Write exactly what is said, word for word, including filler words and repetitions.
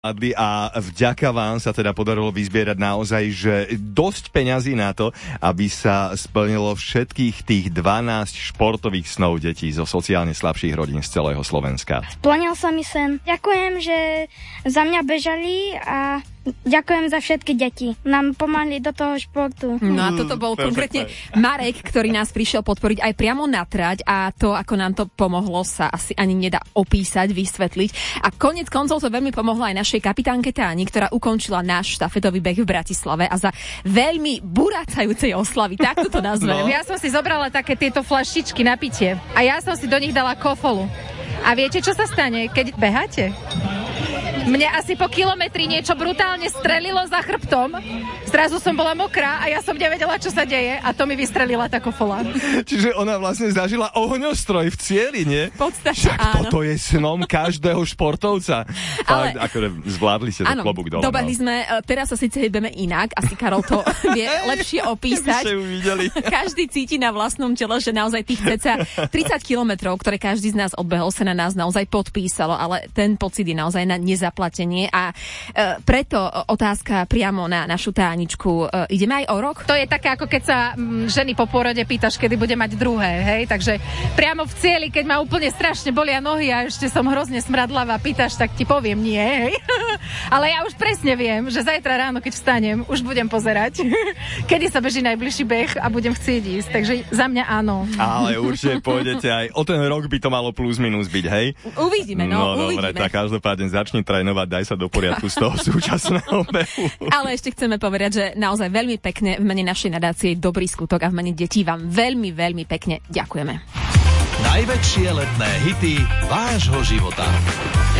A vďaka vám sa teda podarilo vyzbierať naozaj, že dosť peňazí na to, aby sa splnilo všetkých tých dvanásť športových snov detí zo sociálne slabších rodín z celého Slovenska. Splnil sa mi sen. Ďakujem, že za mňa bežali a ďakujem za všetky deti. Nám pomáhali do toho športu. No a toto bol mm, konkrétne Marek, ktorý nás prišiel podporiť aj priamo na trať a to, ako nám to pomohlo, sa asi ani nedá opísať, vysvetliť. A koniec koncov to veľmi pomohlo aj našej kapitánke Táni, ktorá ukončila náš štafetový beh v Bratislave a za veľmi buracajúcej oslavy, takto to nazvem. No. Ja som si zobrala také tieto flaštičky na pitie a ja som si do nich dala kofolu. A viete, čo sa stane, keď beháte? Mne asi po kilometri niečo brutálne strelilo za chrbtom. Zrazu som bola mokrá a ja som nevedela, čo sa deje a to mi vystrelila tá kofola. Čiže ona vlastne zažila ohňostroj v cieli, nie? Podstate, však áno. Toto je snom každého športovca. Ale, Fakt, akože zvládli ste to klobúk dole. Dobehli no. sme, teraz sa síce hýbeme inak, asi Karol to vie lepšie opísať. Každý cíti na vlastnom tele, že naozaj tých ceca tridsať kilometrov, ktoré každý z nás odbehol, sa na nás naozaj podpísalo, ale ten pocit je naozaj na nezaplatenie a e, preto otázka priamo na našu Táničku. E, ideme aj o rok? To je také, ako keď sa m, ženy po pôrode pýtaš, kedy bude mať druhé, hej? Takže priamo v cieli, keď ma úplne strašne bolia nohy a ešte som hrozne smradlavá, pýtaš, tak ti poviem nie, hej? Ale ja už presne viem, že zajtra ráno, keď vstanem, už budem pozerať, kedy sa beží najbližší beh a budem chcieť ísť. Takže za mňa áno. Ale určite pôjdete aj o ten rok by to malo plus minus byť, hej? Uvidíme, no, no uvidíme. Dobre, tak každopádne začni trénovať, daj sa do poriadku z toho súčasného behu. Ale ešte chceme povedať, že naozaj veľmi pekne v mene našej nadácie Dobrý skutok a v mene detí vám veľmi, veľmi pekne ďakujeme. Najväčšie letné hity vášho života.